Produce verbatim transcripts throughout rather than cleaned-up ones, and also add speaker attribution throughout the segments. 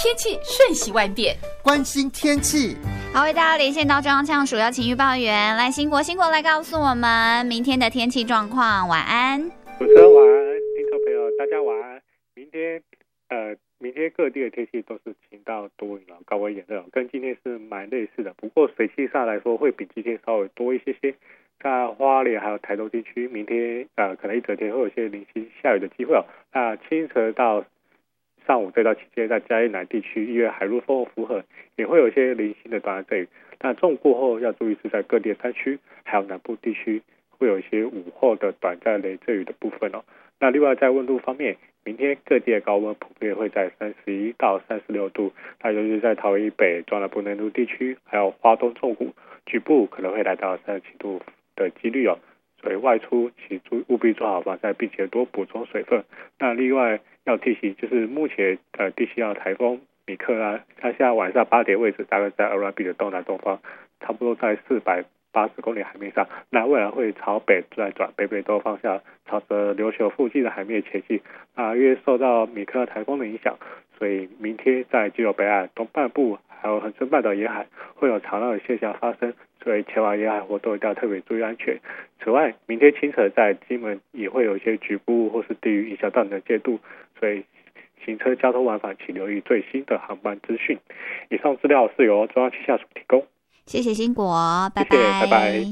Speaker 1: 天气瞬息万变，
Speaker 2: 关心天气。
Speaker 3: 好，为大家连线到中央气象署邀请预报员赖兴国，兴国来告诉我们明天的天气状况。晚安，
Speaker 4: 主持人晚安，听众朋友大家晚安。明天呃，明天各地的天气都是晴到多云，高温炎热，跟今天是蛮类似的。不过水汽上来说会比今天稍微多一些些。在花莲还有台东地区，明天呃可能一整天会有些零星下雨的机会哦。那清晨到上午这段期间，在嘉义南地区因为海陆风符合，也会有一些零星的短暂阵雨。那中午过后要注意是在各地山区还有南部地区会有一些午后的短暂雷阵雨的部分哦。那另外在温度方面，明天各地的高温普遍会在三十一到三十六度，那尤其是在桃园以北、中南部内陆地区，还有花东纵谷，局部可能会来到三十七度的几率哦。所以外出请注务必做好防晒，并且多补充水分。那另外要提醒，就是目前呃地区要台风米克拉，它现在晚上八点位置大概在鹅銮鼻的东南东方，差不多在四百八十公里海面上。那未来会朝北再转北北东方向，朝着琉球附近的海面前进。啊，因为受到米克拉台风的影响，所以明天在基隆北岸东半部还有恒春半岛沿海会有潮浪的现象发生。所以前往沿海活动一定要特别注意安全。此外，明天清晨在金门也会有一些局部或是地域影响到你的戒度，所以行车交通往返请留意最新的航班资讯。以上资料是由中央气象署提供。
Speaker 3: 谢谢兴国，拜拜，
Speaker 4: 谢谢，拜拜。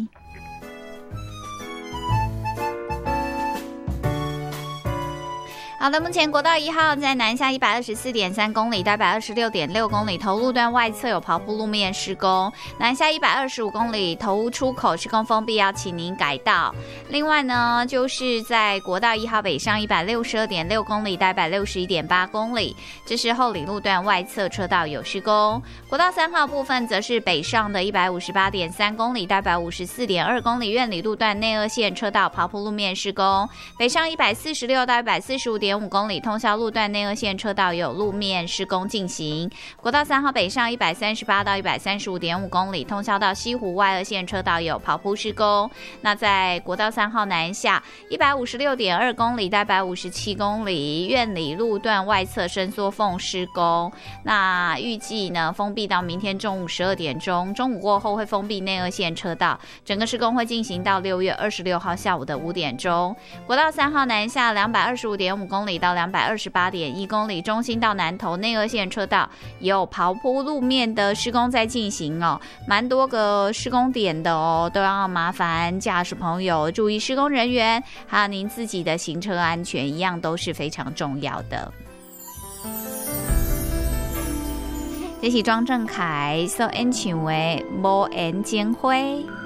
Speaker 3: 好的，目前国道一号在南下一百二十四点三公里到一百二十六点六公里，头路段外侧有刨铺路面施工，南下一百二十五公里，头屋出口施工封闭，要请您改道。另外呢，就是在国道一号北上一百六十二点六公里到一百六十一点八公里，这是后里路段外侧车道有施工。国道三号部分则是北上的一百五十八点三公里到一百五十四点二公里，苑里路段内二线车道刨铺路面施工，北上一百四十六到一百四十五点五公里，通霄路段内二线车道有路面施工进行。国道三号北上一百三十八到一百三十五点五公里，通霄到西湖外二线车道有刨铺施工。那在国道三号南下一百五十六点二公里到一百五十七公里，苑里路段外侧伸缩缝施工。那预计呢封闭到明天中午十二点钟，中午过后会封闭内二线车道，整个施工会进行到六月二十六号下午的五点钟。国道三号南下两百二十五点五公里到两百二十八点一公里，中心到南投内二线车道有刨铺路面的施工在进行哦，蛮多个施工点的哦，都要麻烦驾驶朋友注意施工人员还有您自己的行车安全，一样都是非常重要的。这是庄正凯所演唱的《无言情花》。